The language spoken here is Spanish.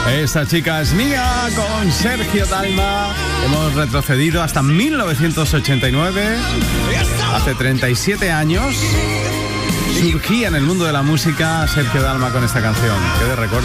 Esta chica es mía con Sergio Dalma. Hemos retrocedido hasta 1989. Hace 37 años surgía en el mundo de la música Sergio Dalma con esta canción. Qué de recuerdos.